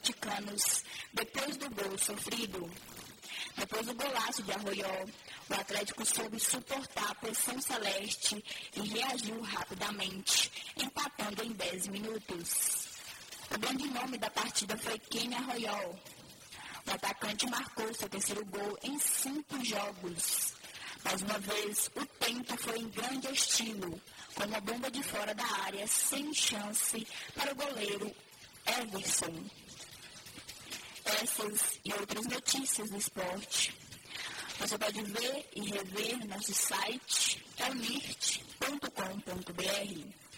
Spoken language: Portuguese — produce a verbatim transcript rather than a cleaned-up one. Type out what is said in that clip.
atleticanos depois do gol sofrido. Depois do golaço de Arroió, o Atlético soube suportar a pressão celeste e reagiu rapidamente, empatando em dez minutos. O grande nome da partida foi Kenny Arroió. O atacante marcou seu terceiro gol em cinco jogos. Mais uma vez, o tento foi em grande estilo, com uma bomba de fora da área sem chance para o goleiro Everson. Essas e outras notícias do esporte você pode ver e rever no nosso site, elmirt ponto com ponto br.